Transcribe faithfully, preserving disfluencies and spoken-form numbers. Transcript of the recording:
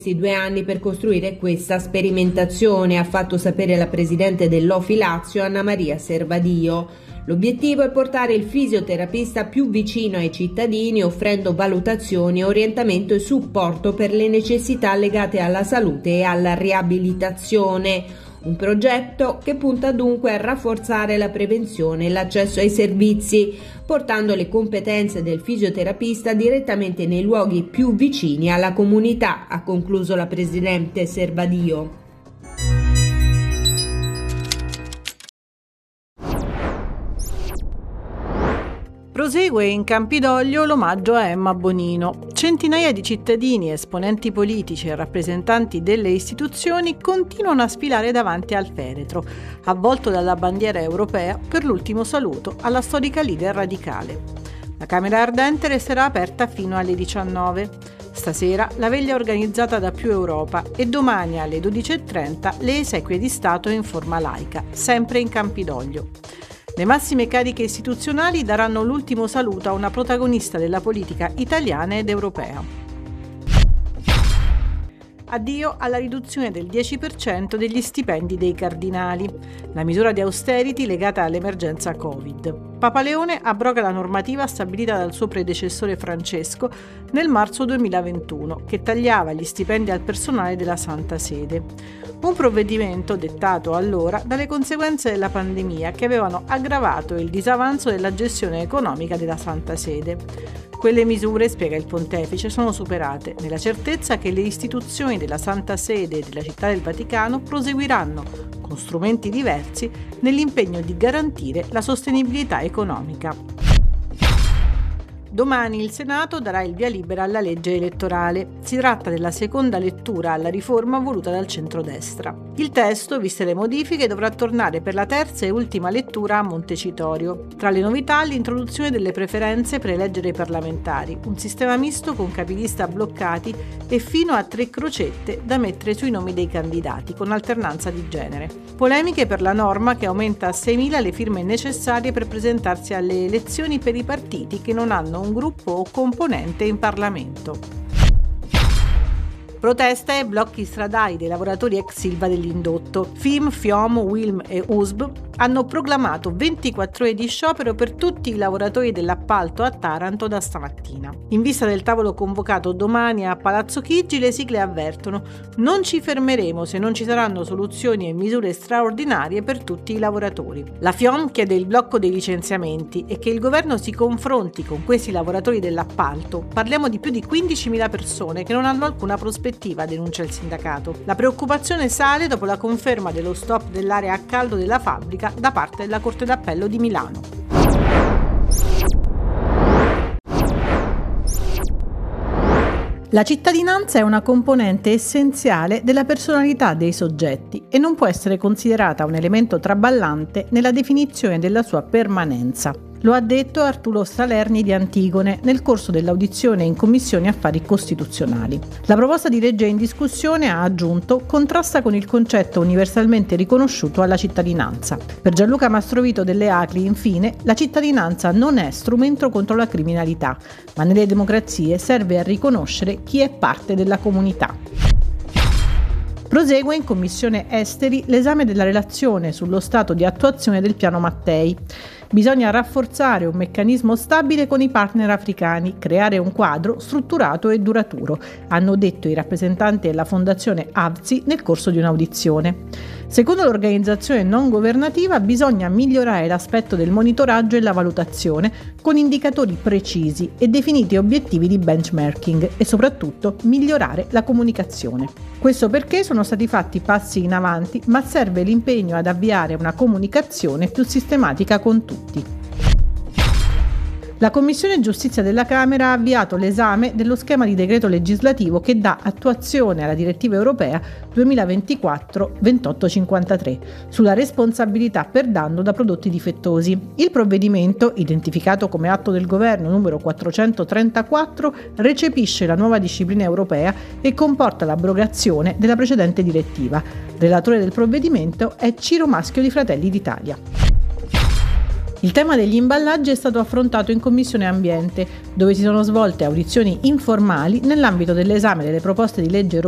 Due anni per costruire questa sperimentazione, ha fatto sapere la presidente dell'O F I Lazio Anna Maria Servadio. L'obiettivo è portare il fisioterapista più vicino ai cittadini, offrendo valutazioni, orientamento e supporto per le necessità legate alla salute e alla riabilitazione. Un progetto che punta dunque a rafforzare la prevenzione e l'accesso ai servizi, portando le competenze del fisioterapista direttamente nei luoghi più vicini alla comunità, ha concluso la presidente Servadio. Prosegue in Campidoglio l'omaggio a Emma Bonino. Centinaia di cittadini, esponenti politici e rappresentanti delle istituzioni continuano a sfilare davanti al feretro, avvolto dalla bandiera europea, per l'ultimo saluto alla storica leader radicale. La Camera Ardente resterà aperta fino alle diciannove. Stasera la veglia è organizzata da Più Europa e domani alle dodici e trenta le esequie di Stato in forma laica, sempre in Campidoglio. Le massime cariche istituzionali daranno l'ultimo saluto a una protagonista della politica italiana ed europea. Addio alla riduzione del dieci per cento degli stipendi dei cardinali, la misura di austerity legata all'emergenza Covid. Papa Leone abroga la normativa stabilita dal suo predecessore Francesco nel marzo duemilaventuno, che tagliava gli stipendi al personale della Santa Sede. Un provvedimento dettato allora dalle conseguenze della pandemia che avevano aggravato il disavanzo della gestione economica della Santa Sede. Quelle misure, spiega il Pontefice, sono superate nella certezza che le istituzioni della Santa Sede e della Città del Vaticano proseguiranno, con strumenti diversi, nell'impegno di garantire la sostenibilità economica. Domani il Senato darà il via libera alla legge elettorale. Si tratta della seconda lettura alla riforma voluta dal centrodestra. Il testo, viste le modifiche, dovrà tornare per la terza e ultima lettura a Montecitorio. Tra le novità, l'introduzione delle preferenze per eleggere i parlamentari, un sistema misto con capilista bloccati e fino a tre crocette da mettere sui nomi dei candidati, con alternanza di genere. Polemiche per la norma che aumenta a seimila le firme necessarie per presentarsi alle elezioni per i partiti che non hanno un gruppo o componente in Parlamento. Protesta e blocchi stradali dei lavoratori ex Ilva dell'indotto. F I M, F I O M, U I L M e U S B hanno proclamato ventiquattro ore di sciopero per tutti i lavoratori dell'appalto a Taranto da stamattina. In vista del tavolo convocato domani a Palazzo Chigi, le sigle avvertono: non ci fermeremo se non ci saranno soluzioni e misure straordinarie per tutti i lavoratori. La F I O M chiede il blocco dei licenziamenti e che il governo si confronti con questi lavoratori dell'appalto. Parliamo di più di quindicimila persone che non hanno alcuna prospettiva, denuncia il sindacato. La preoccupazione sale dopo la conferma dello stop dell'area a caldo della fabbrica da parte della Corte d'Appello di Milano. La cittadinanza è una componente essenziale della personalità dei soggetti e non può essere considerata un elemento traballante nella definizione della sua permanenza. Lo ha detto Arturo Salerni di Antigone nel corso dell'audizione in Commissione Affari Costituzionali. La proposta di legge in discussione, ha aggiunto, contrasta con il concetto universalmente riconosciuto alla cittadinanza. Per Gianluca Mastrovito delle Acli, infine, la cittadinanza non è strumento contro la criminalità, ma nelle democrazie serve a riconoscere chi è parte della comunità. Prosegue in Commissione Esteri l'esame della relazione sullo stato di attuazione del Piano Mattei. Bisogna rafforzare un meccanismo stabile con i partner africani, creare un quadro strutturato e duraturo, hanno detto i rappresentanti della Fondazione A V S I nel corso di un'audizione. Secondo l'organizzazione non governativa bisogna migliorare l'aspetto del monitoraggio e la valutazione con indicatori precisi e definiti obiettivi di benchmarking e soprattutto migliorare la comunicazione. Questo perché sono stati fatti passi in avanti, ma serve l'impegno ad avviare una comunicazione più sistematica con tutti. La Commissione Giustizia della Camera ha avviato l'esame dello schema di decreto legislativo che dà attuazione alla direttiva europea duemilaventiquattro ventotto cinquantatré sulla responsabilità per danno da prodotti difettosi. Il provvedimento, identificato come atto del governo numero quattrocentotrentaquattro, recepisce la nuova disciplina europea e comporta l'abrogazione della precedente direttiva. Relatore del provvedimento è Ciro Maschio di Fratelli d'Italia. Il tema degli imballaggi è stato affrontato in Commissione Ambiente, dove si sono svolte audizioni informali nell'ambito dell'esame delle proposte di legge europee